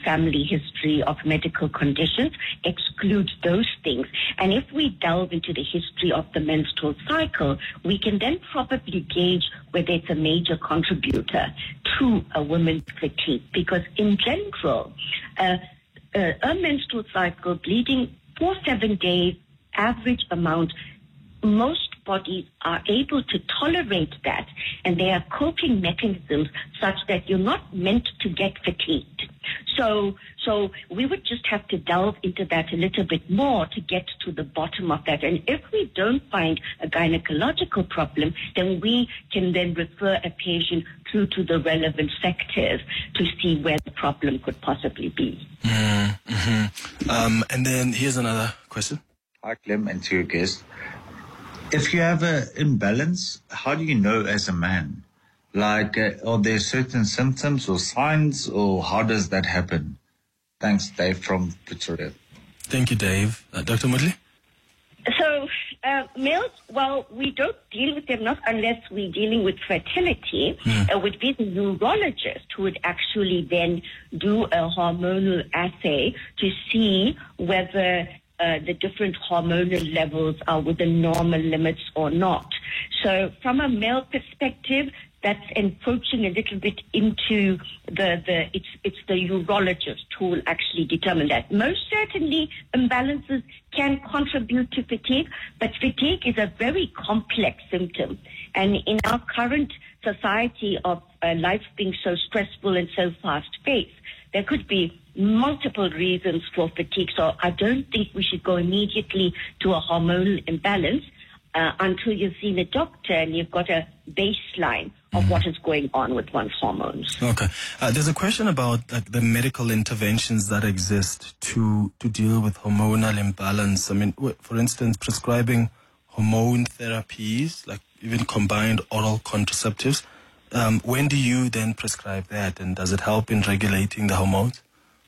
family history of medical conditions, exclude those things. And if we delve into the history of the menstrual cycle, we can then probably gauge whether it's a major contributor to a woman's fatigue. Because in general, a menstrual cycle, bleeding for 7 days, average amount, most bodies are able to tolerate that, and there are coping mechanisms such that you're not meant to get fatigued. So we would just have to delve into that a little bit more to get to the bottom of that. And if we don't find a gynecological problem, then we can then refer a patient through to the relevant sectors to see where the problem could possibly be. And then here's another question. Hi, Clem, and to your guest. If you have an imbalance, how do you know as a man? Like, are there certain symptoms or signs, or how does that happen? Thanks, Dave from Pretoria. Thank you, Dave. Dr. Moodley? So, males, well, we don't deal with them not unless we're dealing with fertility. It would be the urologist who would actually then do a hormonal assay to see whether the different hormonal levels are within normal limits or not. So from a male perspective, that's encroaching a little bit into it's the urologist who will actually determine that. Most certainly, imbalances can contribute to fatigue, but fatigue is a very complex symptom. And in our current society of life being so stressful and so fast-paced, there could be multiple reasons for fatigue. So I don't think we should go immediately to a hormonal imbalance until you've seen a doctor and you've got a baseline of what is going on with one's hormones. Okay. There's a question about the medical interventions that exist to deal with hormonal imbalance. I mean, for instance, prescribing hormone therapies, like even combined oral contraceptives. When do you then prescribe that, and does it help in regulating the hormones?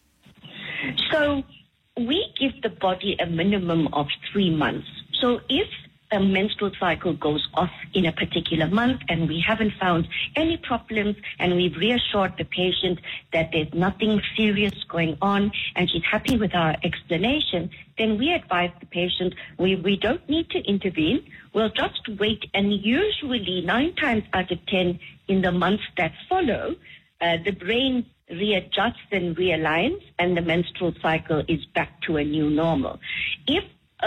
So we give the body a minimum of 3 months. So if a menstrual cycle goes off in a particular month and we haven't found any problems and we've reassured the patient that there's nothing serious going on and she's happy with our explanation, then we advise the patient we don't need to intervene. We'll just wait, and usually 9 times out of 10 in the months that follow, the brain readjusts and realigns and the menstrual cycle is back to a new normal. If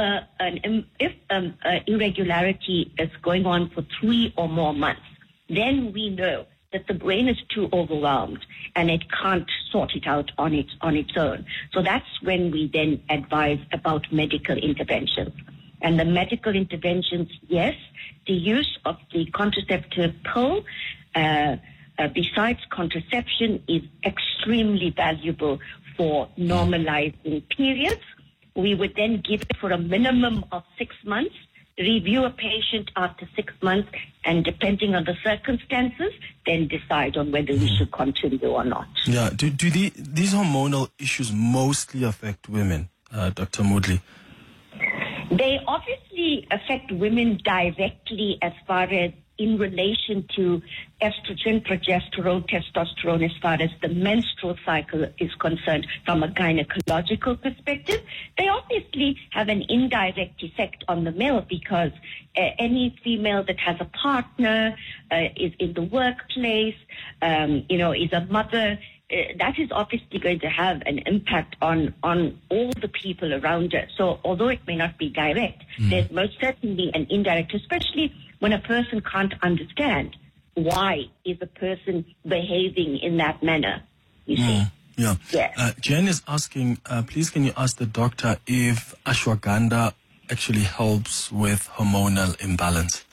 irregularity is going on for 3 or more months, then we know that the brain is too overwhelmed and it can't sort it out on its own. So that's when we then advise about medical interventions. And the medical interventions, yes, the use of the contraceptive pill, besides contraception, is extremely valuable for normalizing periods. We would then give it for a minimum of 6 months, review a patient after 6 months, and depending on the circumstances, then decide on whether we should continue or not. Yeah. Do these hormonal issues mostly affect women, Dr. Moodley? They obviously affect women directly as far as in relation to estrogen, progesterone, testosterone, as far as the menstrual cycle is concerned from a gynecological perspective. They obviously have an indirect effect on the male because any female that has a partner, is in the workplace, is a mother, that is obviously going to have an impact on all the people around her. So although it may not be direct, there's most certainly an indirect, especially when a person can't understand why is a person behaving in that manner, you see. Yeah. Yes. Jen is asking, please can you ask the doctor if ashwagandha actually helps with hormonal imbalance?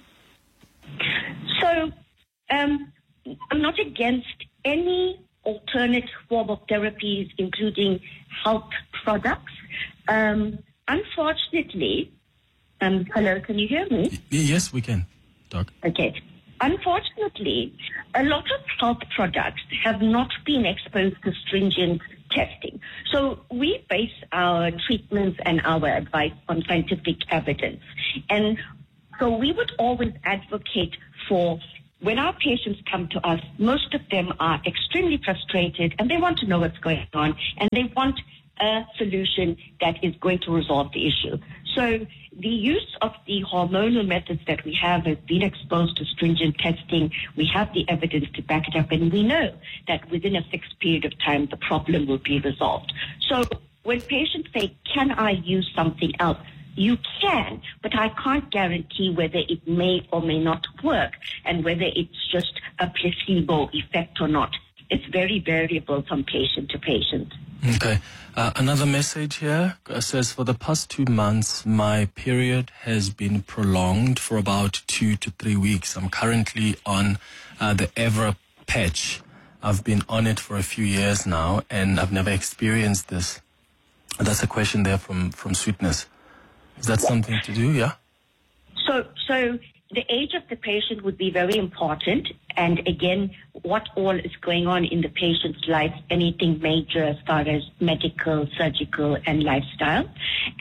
So I'm not against any alternate form of therapies, including health products. Unfortunately, hello, can you hear me? Yes, we can, Doc. Okay. Unfortunately, a lot of health products have not been exposed to stringent testing. So we base our treatments and our advice on scientific evidence. And so we would always advocate for when our patients come to us, most of them are extremely frustrated and they want to know what's going on and they want a solution that is going to resolve the issue. So the use of the hormonal methods that we have has been exposed to stringent testing. We have the evidence to back it up, and we know that within a fixed period of time, the problem will be resolved. So when patients say, can I use something else? You can, but I can't guarantee whether it may or may not work and whether it's just a placebo effect or not. It's very variable from patient to patient. Okay. Another message here says, for the past 2 months, my period has been prolonged for about 2 to 3 weeks. I'm currently on the Evra patch. I've been on it for a few years now, and I've never experienced this. That's a question there from Sweetness. Is that something to do, yeah? So the age of the patient would be very important. And again, what all is going on in the patient's life, anything major as far as medical, surgical, and lifestyle.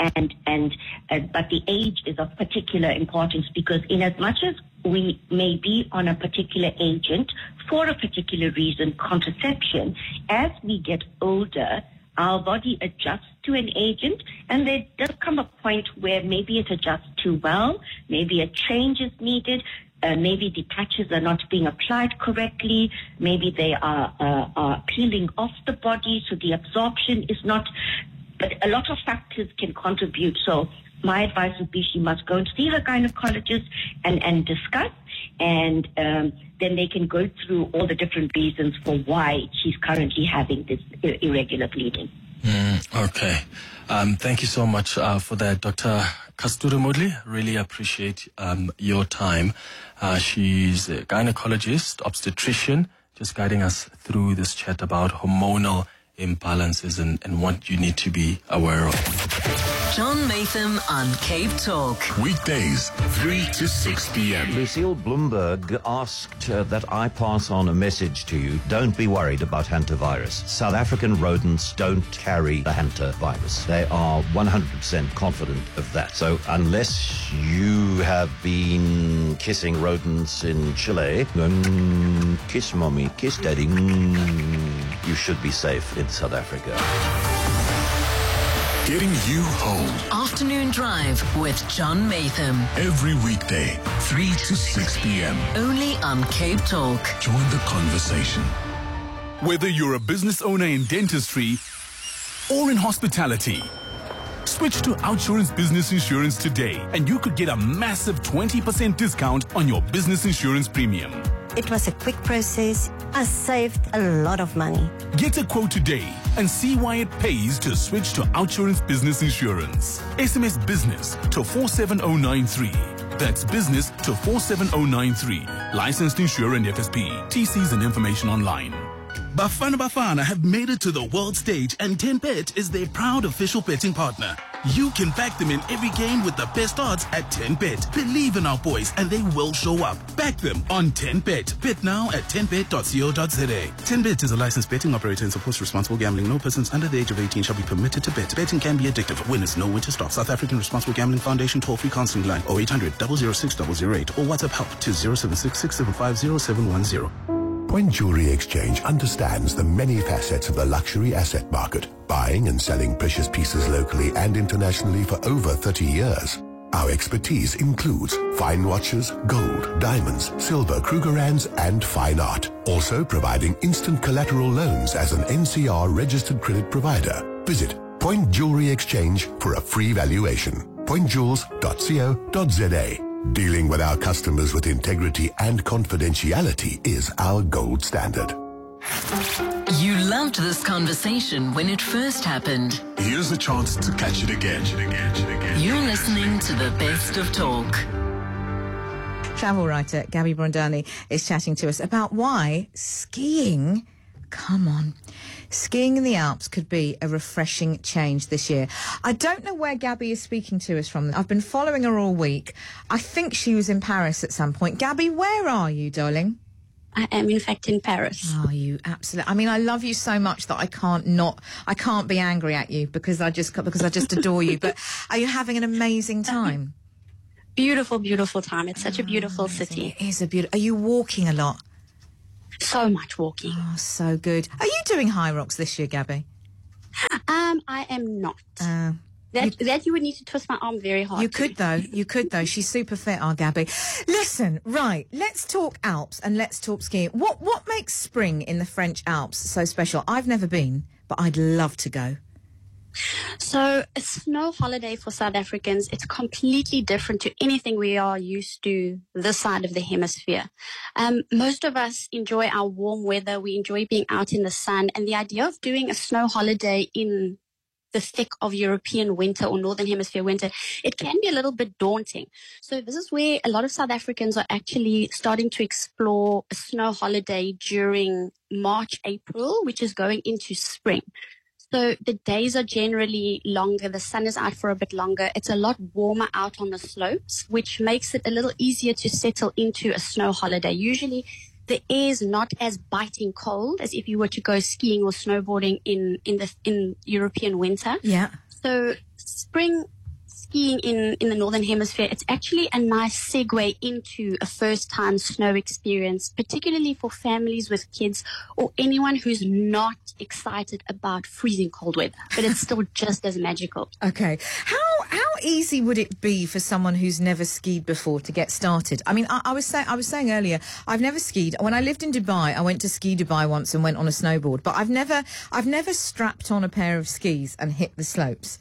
But the age is of particular importance because in as much as we may be on a particular agent for a particular reason, contraception, as we get older, our body adjusts to an agent, and there does come a point where maybe it adjusts too well, maybe a change is needed, maybe the patches are not being applied correctly, maybe they are peeling off the body, so the absorption is not, but a lot of factors can contribute. So my advice would be she must go and see her gynecologist and discuss, and then they can go through all the different reasons for why she's currently having this irregular bleeding. Okay. Thank you so much for that, Dr. Kasturi Moodley. Really appreciate your time. She's a gynecologist, obstetrician, just guiding us through this chat about hormonal imbalances and what you need to be aware of. John Maytham on Cape Talk. Weekdays, 3 to 6 p.m. Lucille Bloomberg asked that I pass on a message to you. Don't be worried about hantavirus. South African rodents don't carry the hantavirus. They are 100% confident of that. So unless you have been kissing rodents in Chile, kiss mommy, kiss daddy, you should be safe in South Africa. Getting you home. Afternoon Drive with John Maytham. Every weekday, 3 to 6 p.m. Only on Cape Talk. Join the conversation. Whether you're a business owner in dentistry or in hospitality, switch to Outsurance Business Insurance today and you could get a massive 20% discount on your business insurance premium. It was a quick process. I saved a lot of money. Get a quote today and see why it pays to switch to Outsurance Business Insurance. SMS BUSINESS to 47093. That's business to 47093. Licensed insurer and FSP. TCs and information online. Bafana have made it to the world stage, and 10Bet is their proud official betting partner. You can back them in every game with the best odds at 10Bet. Believe in our boys and they will show up. Back them on 10Bet. Bet now at 10bet.co.za. 10Bet is a licensed betting operator and supports responsible gambling. No persons under the age of 18 shall be permitted to bet. Betting can be addictive. Winners know when to stop. South African Responsible Gambling Foundation toll-free counseling line 0800 006 008 or WhatsApp help to 076 675 0710. Point Jewelry Exchange understands the many facets of the luxury asset market, buying and selling precious pieces locally and internationally for over 30 years. Our expertise includes fine watches, gold, diamonds, silver, Krugerrands, and fine art. Also providing instant collateral loans as an NCR registered credit provider. Visit Point Jewelry Exchange for a free valuation. pointjewels.co.za. Dealing with our customers with integrity and confidentiality is our gold standard. You loved this conversation when it first happened. Here's a chance to catch it again. You're listening to the best of talk. Travel writer Gabby Brondani is chatting to us about why skiing in the Alps could be a refreshing change this year. I don't know where Gabby is speaking to us from. I've been following her all week. I think she was in Paris at some point. Gabby, where are you, darling? I am, in fact, in Paris. Oh, you absolutely... I mean, I love you so much that I can't be angry at you because I just adore you. But are you having an amazing time? Beautiful, beautiful time. It's such a beautiful city. It is a beautiful. Are you walking a lot? So much walking. Oh, so good. Are you doing High Rocks this year, Gabby? I am not. That you would need to twist my arm very hard. You could though. You could though. She's super fit, our Gabby. Listen, right. Let's talk Alps and let's talk skiing. What makes spring in the French Alps so special? I've never been, but I'd love to go. So a snow holiday for South Africans, it's completely different to anything we are used to this side of the hemisphere. Most of us enjoy our warm weather. We enjoy being out in the sun. And the idea of doing a snow holiday in the thick of European winter or Northern Hemisphere winter, it can be a little bit daunting. So this is where a lot of South Africans are actually starting to explore a snow holiday during March, April, which is going into spring. So the days are generally longer. The sun is out for a bit longer. It's a lot warmer out on the slopes, which makes it a little easier to settle into a snow holiday. Usually the air is not as biting cold as if you were to go skiing or snowboarding in European winter. Yeah. So spring skiing in the Northern Hemisphere, it's actually a nice segue into a first-time snow experience, particularly for families with kids or anyone who's not excited about freezing cold weather, but it's still just as magical. Okay. How easy would it be for someone who's never skied before to get started? I mean, I was saying earlier, I've never skied. When I lived in Dubai, I went to Ski Dubai once and went on a snowboard, but I've never strapped on a pair of skis and hit the slopes.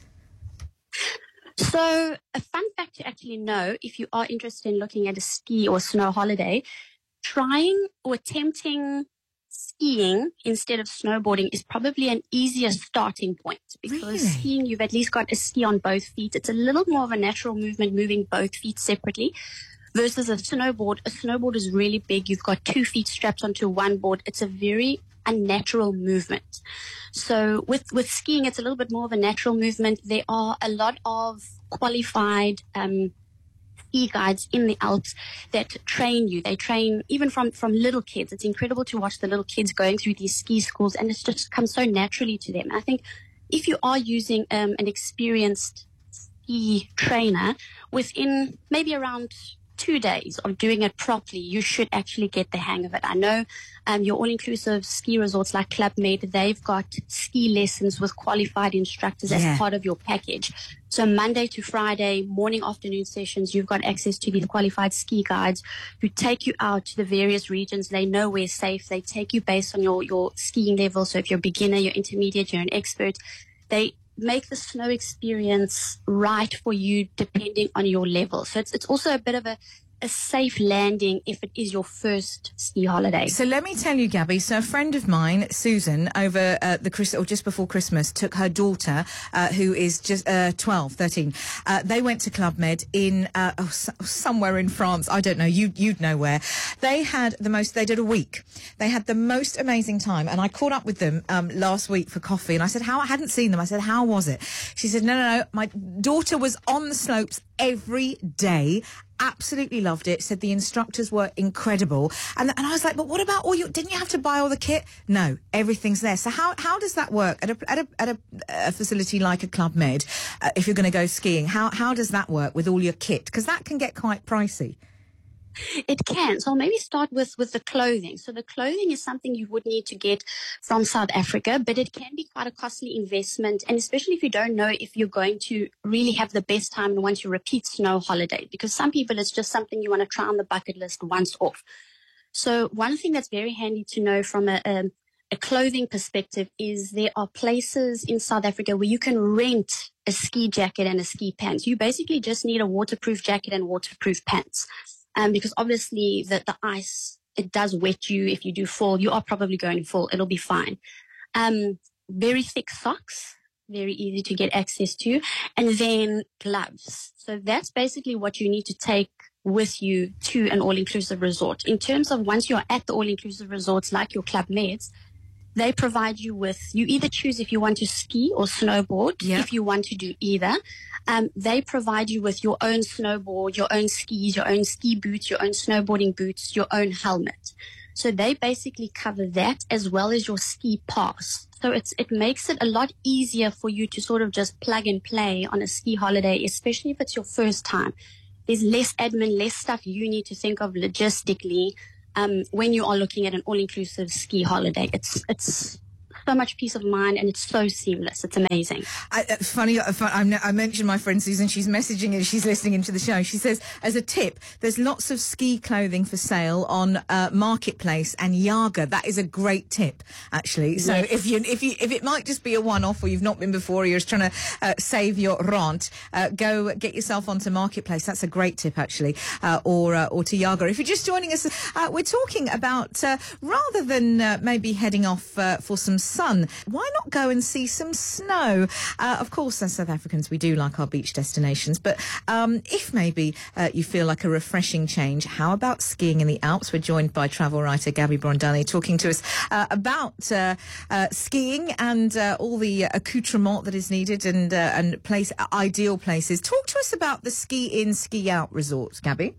So a fun fact to actually know, if you are interested in looking at a ski or snow holiday, trying or attempting skiing instead of snowboarding is probably an easier starting point, because skiing, you've at least got a ski on both feet. It's a little more of a natural movement, moving both feet separately, versus a snowboard. A snowboard is really big. You've got 2 feet strapped onto one board. It's a very unnatural movement. So with skiing, it's a little bit more of a natural movement. There are a lot of qualified ski guides in the Alps that train you. They train even from little kids. It's incredible to watch the little kids going through these ski schools, and it's just comes so naturally to them. And I think if you are using an experienced ski trainer, within maybe around 2 days of doing it properly, you should actually get the hang of it. I know your all-inclusive ski resorts like Club Med, they've got ski lessons with qualified instructors as part of your package. So Monday to Friday, morning, afternoon sessions, you've got access to these qualified ski guides who take you out to the various regions. They know where's safe. They take you based on your skiing level. So if you're a beginner, you're intermediate, you're an expert, they make the snow experience right for you depending on your level. So it's also a bit of a safe landing if it is your first ski holiday. So let me tell you, Gabby, so a friend of mine, Susan, over just before Christmas, took her daughter, who is just 13. They went to Club Med in somewhere in France. I don't know. You'd know where. They did a week. They had the most amazing time. And I caught up with them last week for coffee. And I said, I hadn't seen them. I said, how was it? She said, no. My daughter was on the slopes every day. Absolutely loved it. Said the instructors were incredible. And I was like, but what about didn't you have to buy all the kit? No, everything's there. So how does that work at a facility like a Club Med? If you're going to go skiing, how does that work with all your kit? Because that can get quite pricey. It can. So I'll maybe start with the clothing. So the clothing is something you would need to get from South Africa, but it can be quite a costly investment. And especially if you don't know if you're going to really have the best time and want to repeat snow holiday, because some people, it's just something you want to try on the bucket list once off. So one thing that's very handy to know from a clothing perspective is there are places in South Africa where you can rent a ski jacket and a ski pants. You basically just need a waterproof jacket and waterproof pants. Because obviously the ice, it does wet you. If you do fall, you are probably going to fall. It'll be fine. Very thick socks, very easy to get access to. And then gloves. So that's basically what you need to take with you to an all-inclusive resort. In terms of once you're at the all-inclusive resorts like your Club Meds, they provide you with, you either choose if you want to ski or snowboard, if you want to do either. They provide you with your own snowboard, your own skis, your own ski boots, your own snowboarding boots, your own helmet. So they basically cover that as well as your ski pass. So it makes it a lot easier for you to sort of just plug and play on a ski holiday, especially if it's your first time. There's less admin, less stuff you need to think of logistically when you are looking at an all-inclusive ski holiday. It's so much peace of mind, and it's so seamless. It's amazing. I mentioned my friend Susan. She's messaging and she's listening into the show. She says, as a tip, there's lots of ski clothing for sale on Marketplace and Yaga. That is a great tip, actually. So Yes. if it might just be a one-off, or you've not been before, or you're just trying to save your rent, go get yourself onto Marketplace. That's a great tip, actually, or to Yaga. If you're just joining us, we're talking about rather than maybe heading off for some sun, why not go and see some snow? Of course, as South Africans, we do like our beach destinations, but if maybe you feel like a refreshing change, how about skiing in the Alps? We're joined by travel writer Gabby Brondani, talking to us about skiing and all the accoutrement that is needed, and ideal places. Talk to us about the ski in, ski out resorts, Gabby.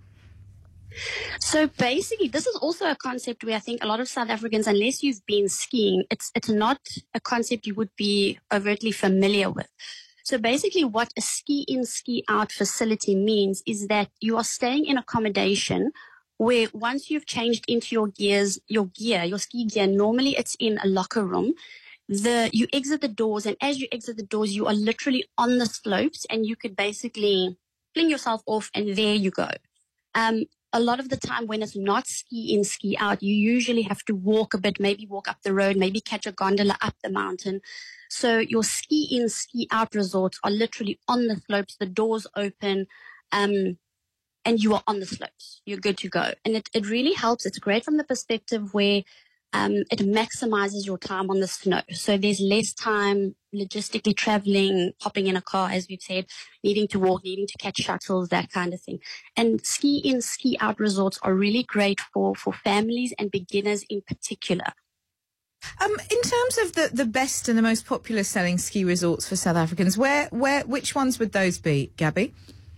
So basically, this is also a concept where I think a lot of South Africans, unless you've been skiing, it's not a concept you would be overtly familiar with. So basically what a ski in, ski out facility means is that you are staying in accommodation where once you've changed into your ski gear, normally it's in a locker room. You exit the doors, and as you exit the doors, you are literally on the slopes, and you could basically fling yourself off, and there you go. A lot of the time when it's not ski in, ski out, you usually have to walk a bit, maybe walk up the road, maybe catch a gondola up the mountain. So your ski in, ski out resorts are literally on the slopes, the doors open, and you are on the slopes. You're good to go. And it really helps. It's great from the perspective where it maximizes your time on the snow. So there's less time logistically traveling, hopping in a car, as we've said, needing to walk, needing to catch shuttles, that kind of thing. And ski in, ski out resorts are really great for families and beginners in particular. In terms of the best and the most popular selling ski resorts for South Africans, which ones would those be, Gabby?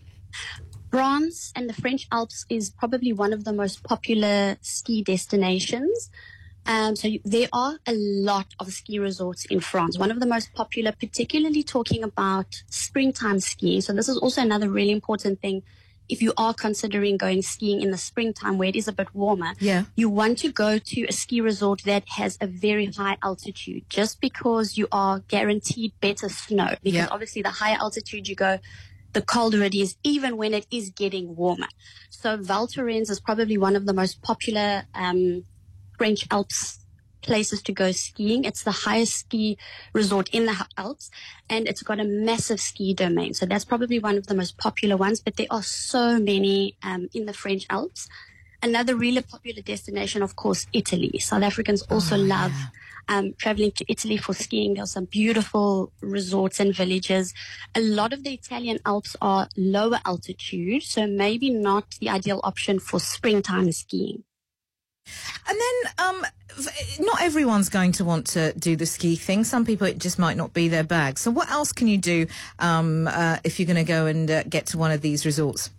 France and the French Alps is probably one of the most popular ski destinations. There are a lot of ski resorts in France. One of the most popular, particularly talking about springtime skiing. So this is also another really important thing. If you are considering going skiing in the springtime where it is a bit warmer, you want to go to a ski resort that has a very high altitude, just because you are guaranteed better snow. Because obviously the higher altitude you go, the colder it is, even when it is getting warmer. So Val Thorens is probably one of the most popular French Alps places to go skiing. It's the highest ski resort in the Alps, and it's got a massive ski domain. So that's probably one of the most popular ones, but there are so many in the French Alps. Another really popular destination, of course, Italy. South Africans also love traveling to Italy for skiing. There are some beautiful resorts and villages. A lot of the Italian Alps are lower altitude, so maybe not the ideal option for springtime skiing. And then, not everyone's going to want to do the ski thing. Some people, it just might not be their bag. So what else can you do if you're going to go and get to one of these resorts?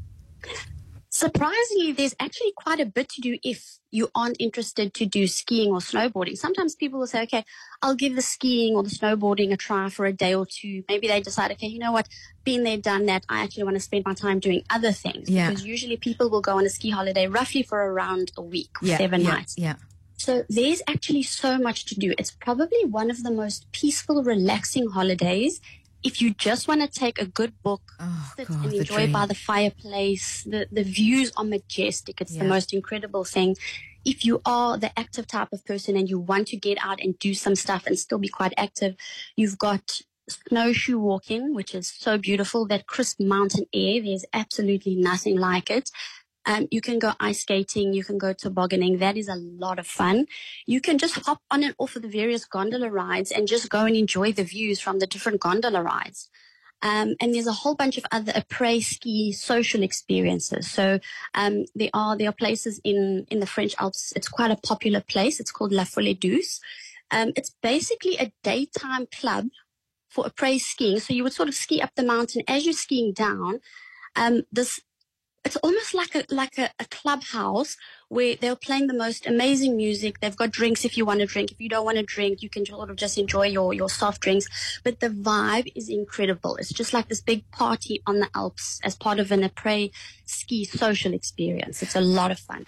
Surprisingly, there's actually quite a bit to do if you aren't interested to do skiing or snowboarding. Sometimes people will say, okay, I'll give the skiing or the snowboarding a try for a day or two. Maybe they decide, okay, you know what, been there, done that. I actually want to spend my time doing other things. Because usually people will go on a ski holiday roughly for around a week, 7 nights. So there's actually so much to do. It's probably one of the most peaceful, relaxing holidays. If you just want to take a good book, sit and enjoy by the fireplace, the views are majestic. It's the most incredible thing. If you are the active type of person and you want to get out and do some stuff and still be quite active, you've got snowshoe walking, which is so beautiful. That crisp mountain air, there's absolutely nothing like it. You can go ice skating, you can go tobogganing. That is a lot of fun. You can just hop on and off of the various gondola rides and just go and enjoy the views from the different gondola rides. And there's a whole bunch of other après-ski social experiences. So there are places in the French Alps. It's quite a popular place. It's called La Folie Douce. It's basically a daytime club for après skiing. So you would sort of ski up the mountain as you're skiing down. This it's almost like a clubhouse where they're playing the most amazing music. They've got drinks if you want to drink. If you don't want to drink, you can sort of just enjoy your soft drinks. But the vibe is incredible. It's just like this big party on the Alps as part of an après ski social experience. It's a lot of fun.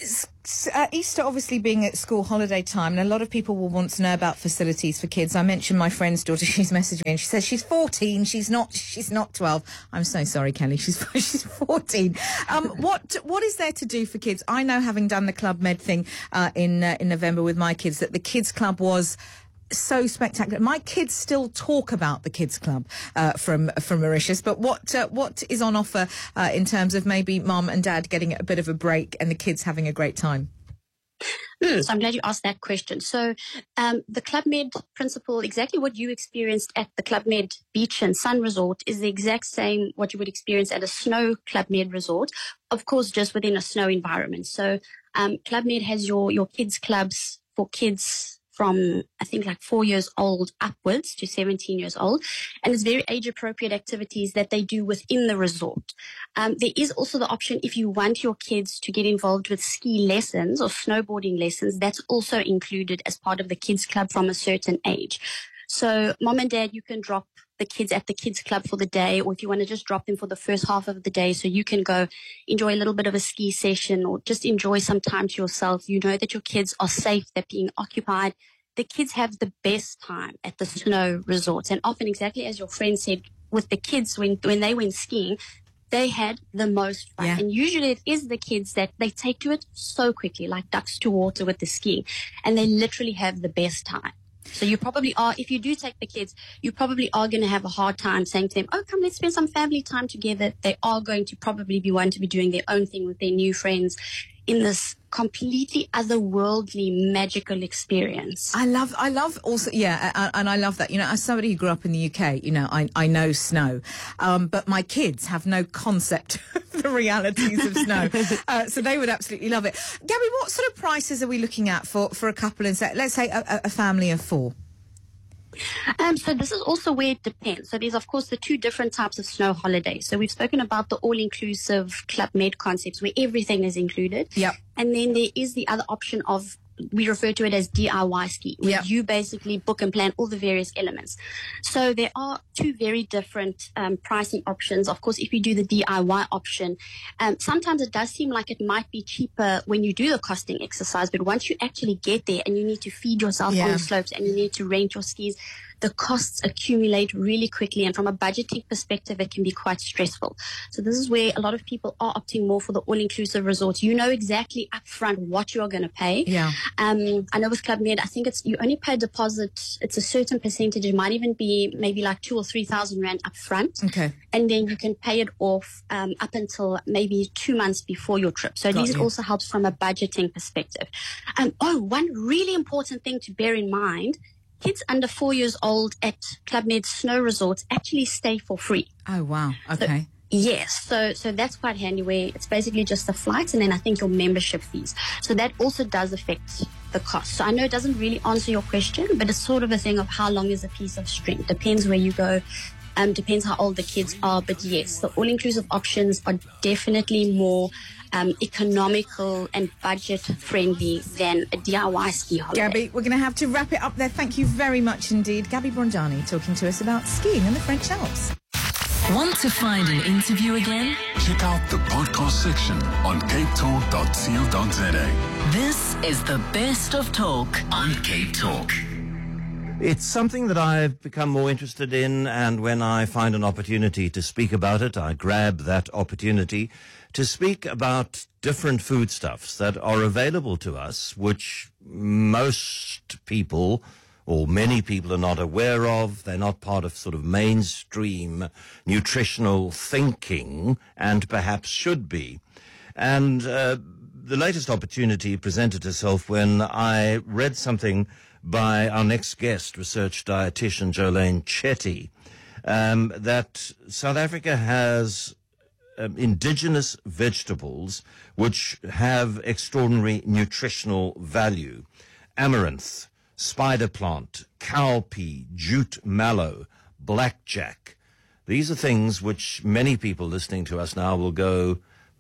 Easter obviously being at school holiday time, and a lot of people will want to know about facilities for kids. I mentioned my friend's daughter. She's messaged me and she says she's 14. She's not 12. I'm so sorry, Kelly. She's 14. What is there to do for kids? I know, having done the Club Med thing in November with my kids, that the kids club was so spectacular. My kids still talk about the kids club from Mauritius. But what is on offer in terms of maybe mum and dad getting a bit of a break and the kids having a great time? So I'm glad you asked that question. So the Club Med principle, exactly what you experienced at the Club Med Beach and Sun Resort, is the exact same what you would experience at a snow Club Med resort, of course, just within a snow environment. So Club Med has your kids clubs for kids from, I think, like 4 years old upwards to 17 years old. And it's very age-appropriate activities that they do within the resort. There is also the option, if you want your kids to get involved with ski lessons or snowboarding lessons, that's also included as part of the kids club from a certain age. So mom and dad, you can drop the kids at the kids club for the day, or if you want to just drop them for the first half of the day so you can go enjoy a little bit of a ski session or just enjoy some time to yourself. You know that your kids are safe, they're being occupied. The kids have the best time at the snow resorts. And often, exactly as your friend said, with the kids, when they went skiing, they had the most fun. Yeah. And usually it is the kids that they take to it so quickly, like ducks to water with the skiing. And they literally have the best time. So you probably are, if you do take the kids, you probably are going to have a hard time saying to them, oh, come, let's spend some family time together. They are going to probably be wanting to be doing their own thing with their new friends in this completely otherworldly, magical experience. I love also, yeah, and I love that. You know, as somebody who grew up in the UK, you know, I know snow, but my kids have no concept of the realities of snow, so they would absolutely love it. Gabby, what sort of prices are we looking at for a couple in, let's say, a family of four? So this is also where it depends. So there's, of course, the two different types of snow holidays. So we've spoken about the all-inclusive Club Med concepts where everything is included. Yep. And then there is the other option of, we refer to it as DIY ski, where you basically book and plan all the various elements. So there are two very different pricing options. Of course, if you do the DIY option, sometimes it does seem like it might be cheaper when you do the costing exercise, but once you actually get there and you need to feed yourself on the slopes and you need to rent your skis, the costs accumulate really quickly, and from a budgeting perspective, it can be quite stressful. So this is where a lot of people are opting more for the all-inclusive resorts. You know exactly upfront what you are going to pay. Yeah. I know with Club Med, I think you only pay a deposit. It's a certain percentage. It might even be maybe like 2,000 or 3,000 rand upfront. Okay. And then you can pay it off up until maybe 2 months before your trip. So at least it also helps from a budgeting perspective. One really important thing to bear in mind: kids under 4 years old at Club Med snow resorts actually stay for free. Oh, wow. Okay. Yes. So that's quite handy, where it's basically just the flights and then I think your membership fees. So that also does affect the cost. So I know it doesn't really answer your question, but it's sort of a thing of how long is a piece of string. Depends where you go. Depends how old the kids are. But yes, the all-inclusive options are definitely more economical and budget-friendly than a DIY ski holiday. Gabby, we're going to have to wrap it up there. Thank you very much indeed. Gabby Bronjani talking to us about skiing in the French Alps. Want to find an interview again? Check out the podcast section on capetalk.co.za. This is the best of talk on Cape Talk. It's something that I've become more interested in, and when I find an opportunity to speak about it, I grab that opportunity to speak about different foodstuffs that are available to us, which most people or many people are not aware of. They're not part of sort of mainstream nutritional thinking, and perhaps should be. And the latest opportunity presented itself when I read something by our next guest, research dietitian Jolene Chetty, that South Africa has indigenous vegetables which have extraordinary nutritional value. Amaranth, spider plant, cowpea, jute mallow, blackjack. These are things which many people listening to us now will go,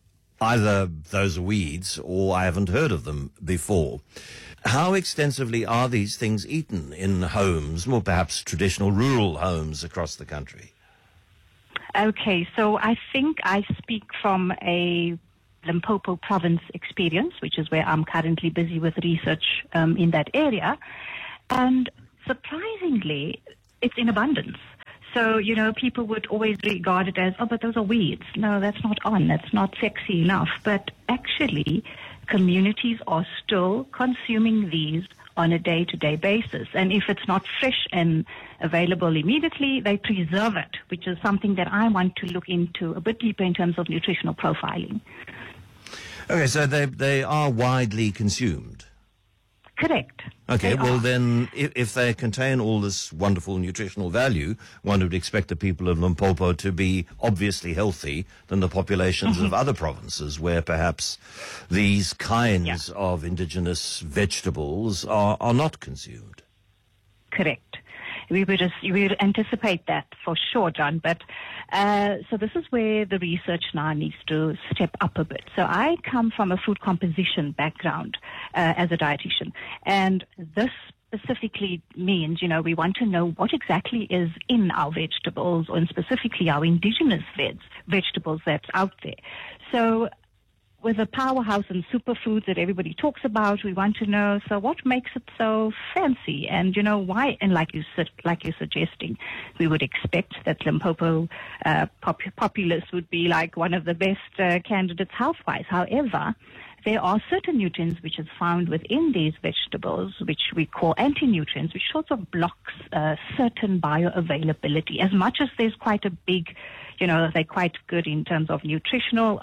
either those are weeds or I haven't heard of them before. How extensively are these things eaten in homes, more perhaps traditional rural homes across the country? Okay, so I think I speak from a Limpopo province experience, which is where I'm currently busy with research in that area. And surprisingly, it's in abundance. So, people would always regard it as, oh, but those are weeds. No, that's not on. That's not sexy enough. But actually, communities are still consuming these on a day-to-day basis. And if it's not fresh and available immediately, they preserve it, which is something that I want to look into a bit deeper in terms of nutritional profiling. Okay, so they are widely consumed. Correct. Okay, well then, if they contain all this wonderful nutritional value, one would expect the people of Limpopo to be obviously healthy than the populations of other provinces where perhaps these kinds of indigenous vegetables are not consumed. Correct. We would anticipate that for sure, John. But so this is where the research now needs to step up a bit. So I come from a food composition background as a dietitian, and this specifically means, we want to know what exactly is in our vegetables, and specifically our indigenous vegetables that's out there. So with the powerhouse and superfoods that everybody talks about, we want to know, so what makes it so fancy? And, why? And like you're suggesting, we would expect that Limpopo populace would be like one of the best candidates health-wise. However, there are certain nutrients which is found within these vegetables, which we call anti-nutrients, which sort of blocks certain bioavailability. As much as there's quite a big, they're quite good in terms of nutritional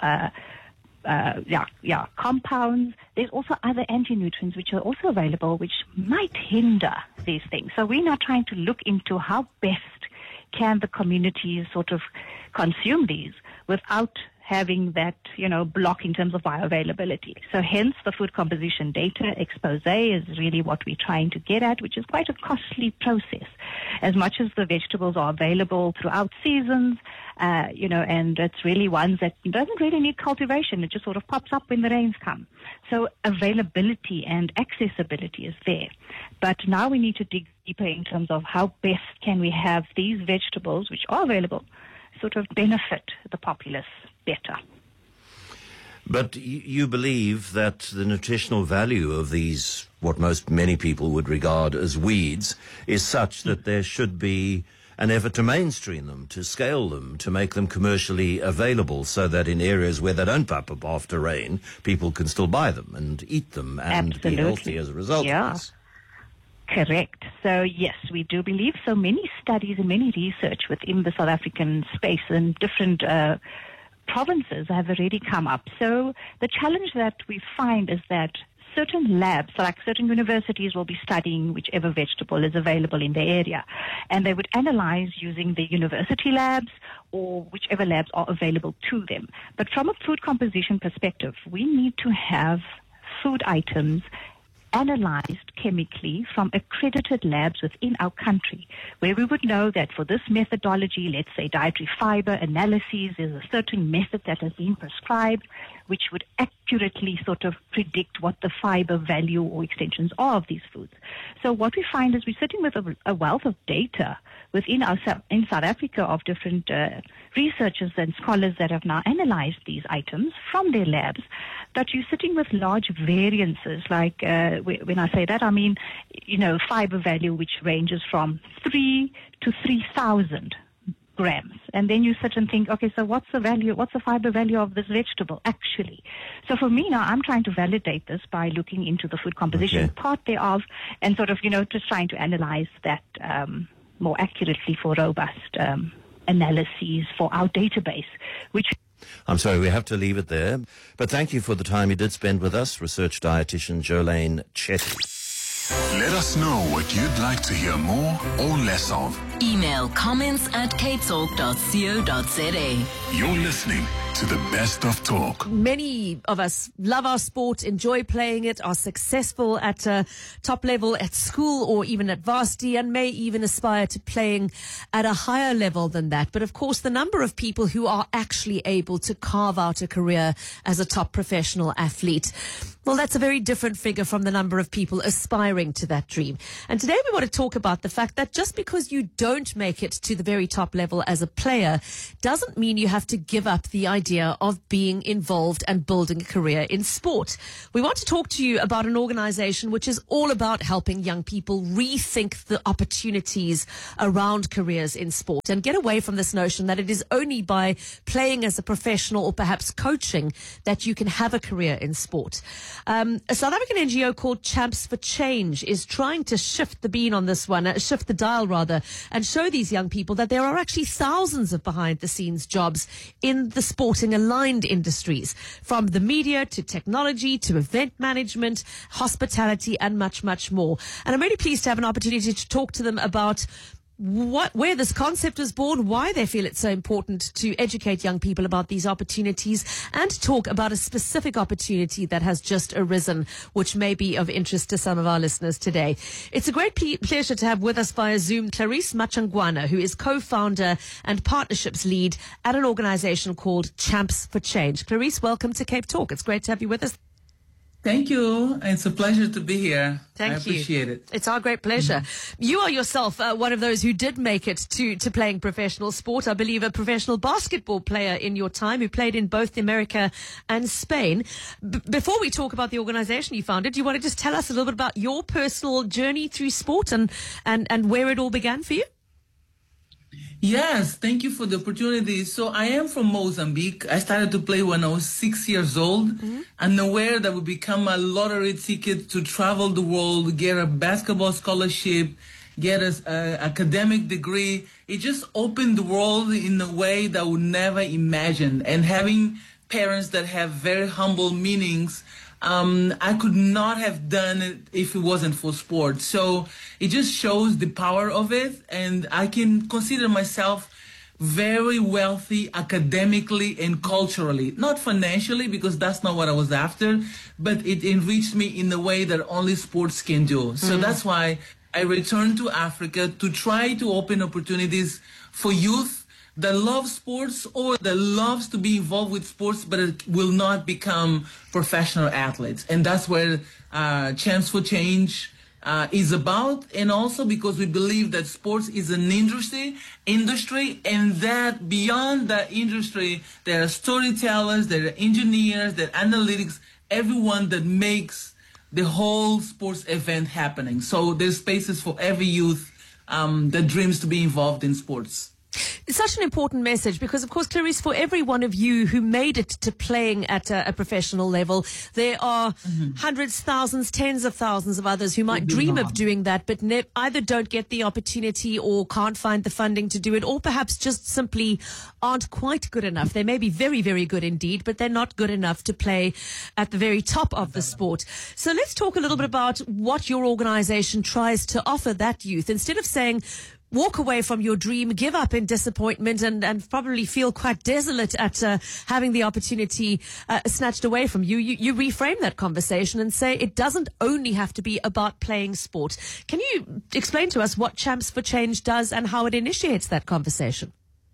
compounds. There's also other anti-nutrients which are also available, which might hinder these things. So we're now trying to look into how best can the communities sort of consume these without having that, block in terms of bioavailability. So hence the food composition data expose is really what we're trying to get at, which is quite a costly process. As much as the vegetables are available throughout seasons, and it's really ones that doesn't really need cultivation. It just sort of pops up when the rains come. So availability and accessibility is there. But now we need to dig deeper in terms of how best can we have these vegetables, which are available, sort of benefit the populace better. But you believe that the nutritional value of these, what many people would regard as weeds, is such that there should be an effort to mainstream them, to scale them, to make them commercially available so that in areas where they don't pop up after rain, people can still buy them and eat them and be healthy as a result of this. Correct. So, yes, we do believe so. Many studies and many research within the South African space and different provinces have already come up. So the challenge that we find is that certain labs, like certain universities, will be studying whichever vegetable is available in the area. And they would analyze using the university labs or whichever labs are available to them. But from a food composition perspective, we need to have food items analyzed chemically from accredited labs within our country, where we would know that for this methodology, let's say dietary fiber analyses, is a certain method that has been prescribed, which would accurately sort of predict what the fiber value or extensions are of these foods. So what we find is we're sitting with a wealth of data within in South Africa of different researchers and scholars that have now analyzed these items from their labs, but you're sitting with large variances. Like when I say that, I mean, fiber value which ranges from 3 to 3,000 grams. And then you sit and think, okay, so what's the fiber value of this vegetable actually? So for me now, I'm trying to validate this by looking into the food composition part thereof and sort of, just trying to analyze that more accurately for robust analyses for our database, which... I'm sorry, we have to leave it there. But thank you for the time you did spend with us, research dietitian Jolene Chetty. Let us know what you'd like to hear more or less of. Email comments@capetalk.co.za. You're listening to the best of talk. Many of us love our sport, enjoy playing it, are successful at top level at school or even at varsity, and may even aspire to playing at a higher level than that. But of course, the number of people who are actually able to carve out a career as a top professional athlete, well, that's a very different figure from the number of people aspiring to that dream. And today we want to talk about the fact that just because you don't make it to the very top level as a player doesn't mean you have to give up the idea of being involved and building a career in sport. We want to talk to you about an organization which is all about helping young people rethink the opportunities around careers in sport and get away from this notion that it is only by playing as a professional or perhaps coaching that you can have a career in sport. A South African NGO called Champs for Change is trying to shift the bean on this one, shift the dial rather, and show these young people that there are actually thousands of behind-the-scenes jobs in the sporting aligned industries, from the media to technology to event management, hospitality, and much, much more. And I'm really pleased to have an opportunity to talk to them about where this concept was born, why they feel it's so important to educate young people about these opportunities, and talk about a specific opportunity that has just arisen, which may be of interest to some of our listeners today. It's a great pleasure to have with us via Zoom Clarice Machangwana, who is co-founder and partnerships lead at an organization called Champs for Change. Clarice, welcome to Cape Talk. It's great to have you with us. Thank you. It's a pleasure to be here. Thank you. I appreciate it. It's our great pleasure. You are yourself one of those who did make it to playing professional sport. I believe a professional basketball player in your time who played in both America and Spain. Before we talk about the organization you founded, do you want to just tell us a little bit about your personal journey through sport and where it all began for you? Yes, thank you for the opportunity. So I am from Mozambique. I started to play when I was 6 years old, unaware that I would become a lottery ticket to travel the world, get a basketball scholarship, get an academic degree. It just opened the world in a way that I would never imagine. And having parents that have very humble meanings, I could not have done it if it wasn't for sport. So it just shows the power of it, and I can consider myself very wealthy academically and culturally. Not financially, because that's not what I was after, but it enriched me in a way that only sports can do. So that's why I returned to Africa to try to open opportunities for youth that love sports or that loves to be involved with sports, but it will not become professional athletes. And that's where Champs for Change is about. And also because we believe that sports is an industry, and that beyond that industry, there are storytellers, there are engineers, there are analytics, everyone that makes the whole sports event happening. So there's spaces for every youth that dreams to be involved in sports. It's such an important message because, of course, Clarice, for every one of you who made it to playing at a professional level, there are hundreds, thousands, tens of thousands of others who might dream of doing that, but either don't get the opportunity or can't find the funding to do it, or perhaps just simply aren't quite good enough. They may be very, very good indeed, but they're not good enough to play at the very top of the sport. So let's talk a little bit about what your organization tries to offer that youth. Instead of saying, walk away from your dream, give up in disappointment, and probably feel quite desolate at having the opportunity snatched away from you. You reframe that conversation and say it doesn't only have to be about playing sport. Can you explain to us what Champs for Change does and how it initiates that conversation?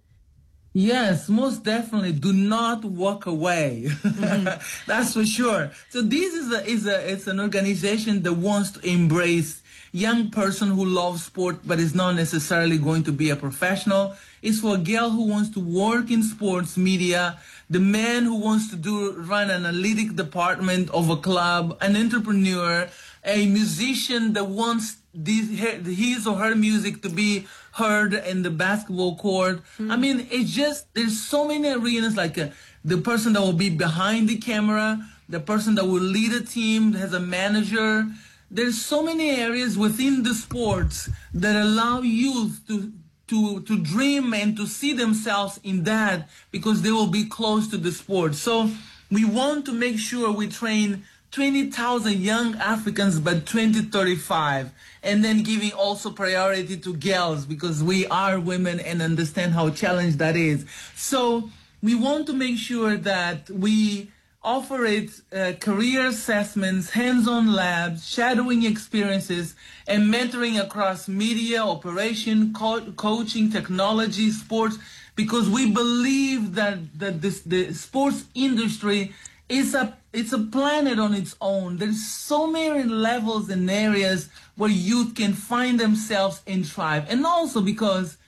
Yes, most definitely. Do not walk away. That's for sure. So this it's an organization that wants to embrace young person who loves sport but is not necessarily going to be a professional. It's for a girl who wants to work in sports media, the man who wants to run an analytic department of a club, an entrepreneur, a musician that wants his or her music to be heard in the basketball court. I mean, it's just, there's so many arenas, like the person that will be behind the camera, the person that will lead a team, has a manager. There's so many areas within the sports that allow youth to dream and to see themselves in that, because they will be close to the sport. So we want to make sure we train 20,000 young Africans by 2035, and then giving also priority to girls because we are women and understand how challenged that is. So we want to make sure that we offer it career assessments, hands-on labs, shadowing experiences, and mentoring across media, operation, coaching, technology, sports, because we believe that the sports industry it's a planet on its own. There's so many levels and areas where youth can find themselves and thrive. And also because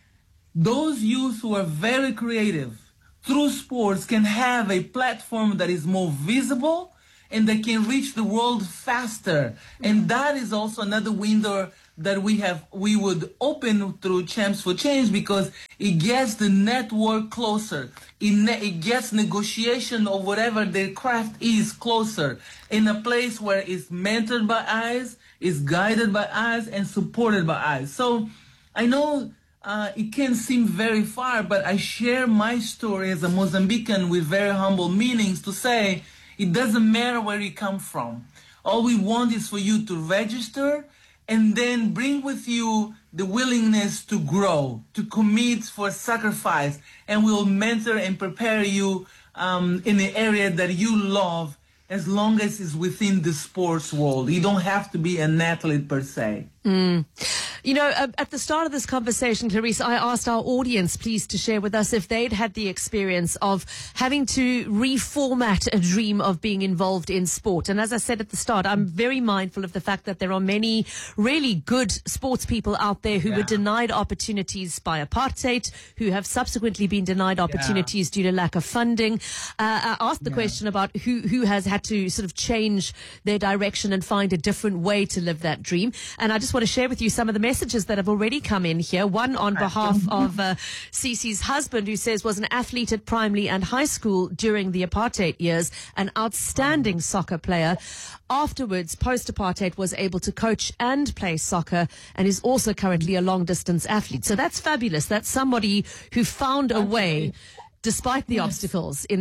those youth who are very creative through sports can have a platform that is more visible and they can reach the world faster. And that is also another window that we would open through Champs for Change, because it gets the network closer. It gets negotiation of whatever their craft is closer, in a place where it's mentored by eyes, is guided by eyes, and supported by eyes. So I know it can seem very far, but I share my story as a Mozambican with very humble meanings to say it doesn't matter where you come from. All we want is for you to register and then bring with you the willingness to grow, to commit for sacrifice, and we'll mentor and prepare you in the area that you love, as long as it's within the sports world. You don't have to be an athlete per se. You know, at the start of this conversation, Clarice, I asked our audience, please, to share with us if they'd had the experience of having to reformat a dream of being involved in sport. And as I said at the start, I'm very mindful of the fact that there are many really good sports people out there who were denied opportunities by apartheid, who have subsequently been denied opportunities due to lack of funding. I asked the question about who has had to sort of change their direction and find a different way to live that dream. And I just want to share with you some of the messages that have already come in here. One on behalf of Cece's husband, who says was an athlete at primary and high school during the apartheid years, an outstanding soccer player. Afterwards, post-apartheid, was able to coach and play soccer, and is also currently a long-distance athlete. So that's fabulous. That's somebody who found a way despite the obstacles in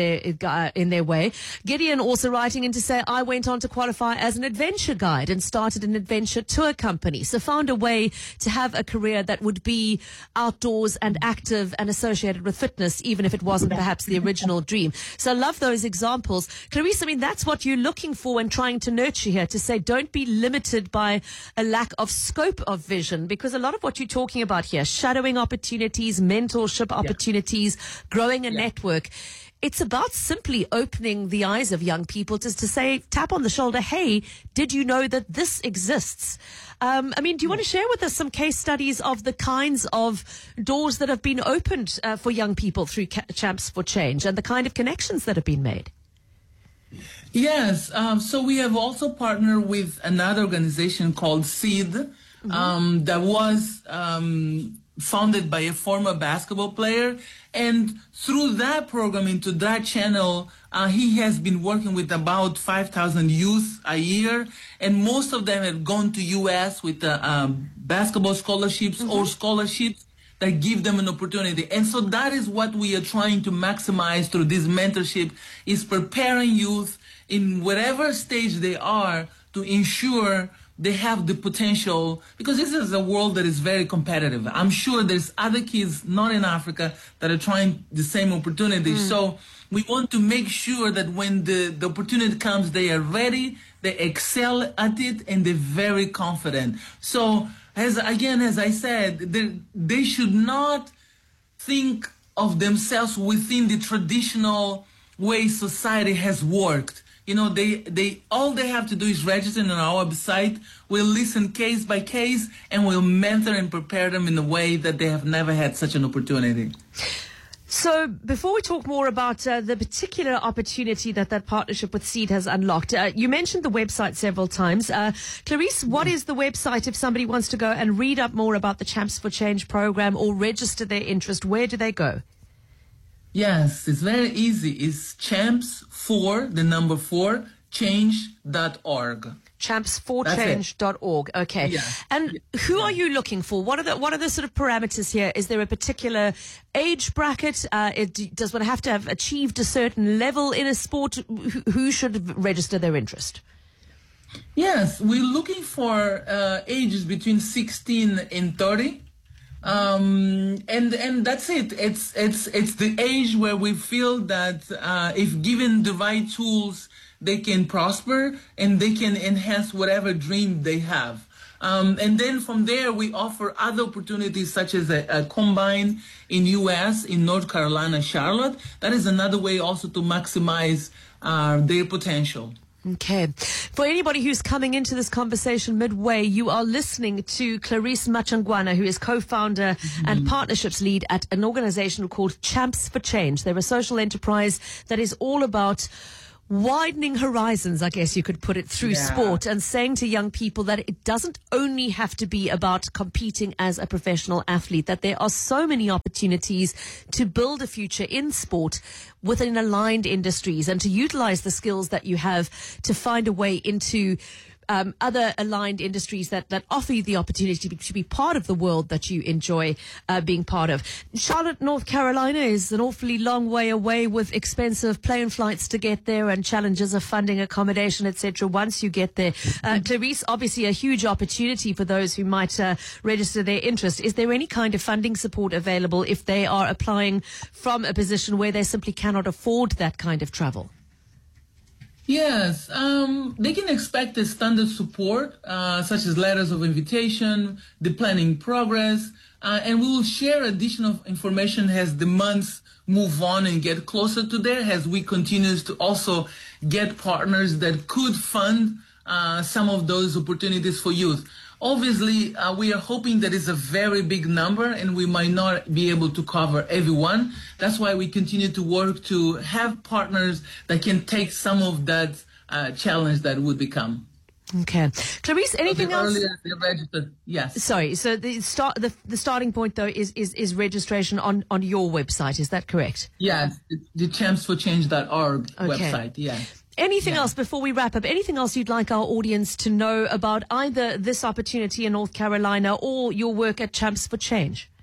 their way. Gideon also writing in to say, I went on to qualify as an adventure guide and started an adventure tour company. So found a way to have a career that would be outdoors and active and associated with fitness, even if it wasn't perhaps the original dream. So I love those examples. Clarice, I mean, that's what you're looking for and trying to nurture here, to say don't be limited by a lack of scope of vision, because a lot of what you're talking about here, shadowing opportunities, mentorship opportunities, growing a network, it's about simply opening the eyes of young people just to say, tap on the shoulder, hey, did you know that this exists? I mean, do you want to share with us some case studies of the kinds of doors that have been opened for young people through Champs for Change and the kind of connections that have been made? Yes. So we have also partnered with another organization called SEED, that was founded by a former basketball player. And through that program, into that channel, he has been working with about 5,000 youth a year. And most of them have gone to U.S. with basketball scholarships or scholarships that give them an opportunity. And so that is what we are trying to maximize through this mentorship, is preparing youth in whatever stage they are to ensure they have the potential, because this is a world that is very competitive. I'm sure there's other kids not in Africa that are trying the same opportunity. So we want to make sure that when the opportunity comes, they are ready, they excel at it, and they're very confident. So as I said, they should not think of themselves within the traditional way society has worked. You know, all they have to do is register on our website. We'll listen case by case, and we'll mentor and prepare them in a way that they have never had such an opportunity. So before we talk more about the particular opportunity that partnership with SEED has unlocked, you mentioned the website several times. Clarice, what is the website if somebody wants to go and read up more about the Champs for Change program or register their interest? Where do they go? Yes, it's very easy. It's champs4change.org. Champs4change.org. Okay. Yeah. And who are you looking for? What are the sort of parameters here? Is there a particular age bracket? Does one have to have achieved a certain level in a sport? Who should register their interest? Yes, we're looking for ages between 16 and 30. And that's it. It's the age where we feel that if given the right tools, they can prosper and they can enhance whatever dream they have. And then from there, we offer other opportunities such as a combine in U.S., in North Carolina, Charlotte. That is another way also to maximize their potential. Okay. For anybody who's coming into this conversation midway, you are listening to Clarice Machangwana, who is co-founder and partnerships lead at an organization called Champs for Change. They're a social enterprise that is all about widening horizons, I guess you could put it, through sport, and saying to young people that it doesn't only have to be about competing as a professional athlete, that there are so many opportunities to build a future in sport within aligned industries and to utilize the skills that you have to find a way into other aligned industries that offer you the opportunity to be part of the world that you enjoy being part of. Charlotte, North Carolina is an awfully long way away with expensive plane flights to get there and challenges of funding, accommodation, etc. once you get there. Clarice, obviously a huge opportunity for those who might register their interest. Is there any kind of funding support available if they are applying from a position where they simply cannot afford that kind of travel? Yes, they can expect a standard support, such as letters of invitation, the planning progress, and we will share additional information as the months move on and get closer to there, as we continue to also get partners that could fund some of those opportunities for youth. Obviously, we are hoping that it's a very big number and we might not be able to cover everyone. That's why we continue to work to have partners that can take some of that challenge that would become. Okay. Clarice, anything else? Earlier they registered, yes. Sorry, so the starting point, though, is registration on your website. Is that correct? Yes, the champsforchange.org website, yeah. Anything else before we wrap up? Anything else you'd like our audience to know about either this opportunity in North Carolina or your work at Champs for Change?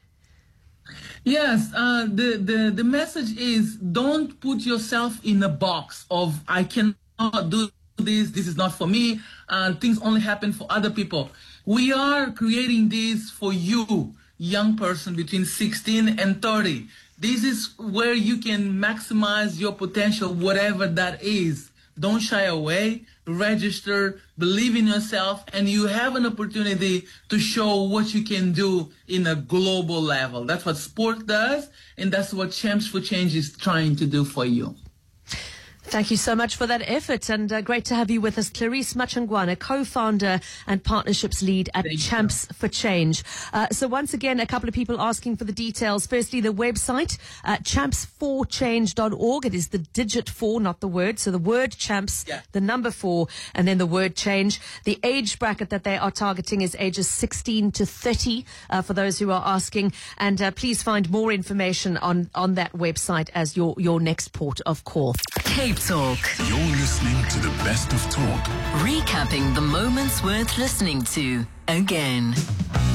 Yes, the message is don't put yourself in a box of I cannot do this is not for me, things only happen for other people. We are creating this for you, young person between 16 and 30. This is where you can maximize your potential, whatever that is. Don't shy away, register, believe in yourself, and you have an opportunity to show what you can do in a global level. That's what sport does, and that's what Champs for Change is trying to do for you. Thank you so much for that effort, and great to have you with us. Clarice Machangwana, co-founder and partnerships lead at Champs for Change. So once again, a couple of people asking for the details. Firstly, the website, champsforchange.org. It is the digit 4, not the word. So the word champs, the number 4, and then the word change. The age bracket that they are targeting is ages 16 to 30, for those who are asking. And please find more information on that website as your next port of call. Cape Talk. You're listening to the best of talk. Recapping the moments worth listening to again.